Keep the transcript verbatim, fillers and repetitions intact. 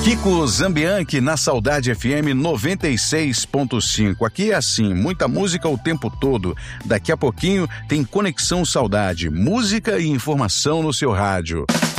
Kiko Zambianchi na Saudade F M noventa e seis ponto cinco. Aqui é assim, muita música o tempo todo. Daqui a pouquinho tem Conexão Saudade, música e informação no seu rádio.